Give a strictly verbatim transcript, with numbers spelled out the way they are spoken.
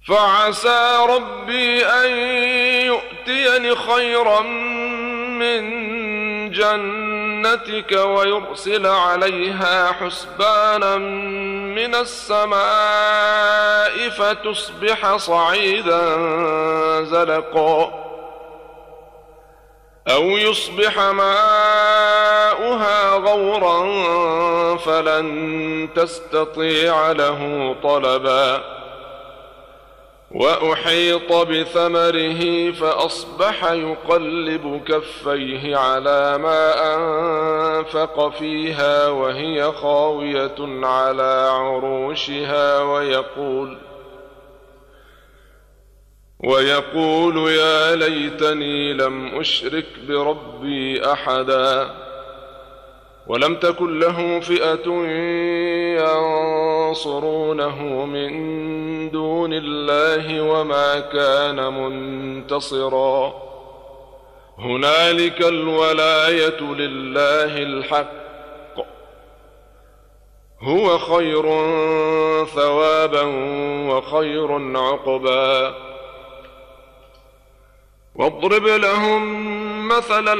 فعسى ربي أن يؤتيني خيرا من جنتك ويرسل عليها حسبانا من السماء فتصبح صعيدا زلقا أو يصبح ماؤها غورا فلن تستطيع له طلبا وأحيط بثمره فأصبح يقلب كفيه على ما أنفق فيها وهي خاوية على عروشها ويقول ويقول يا ليتني لم أشرك بربي أحدا ولم تكن له فئة ينصرونه من دون الله وما كان منتصرا هنالك الولاية لله الحق هو خير ثوابا وخير عقبا واضرب لهم مثل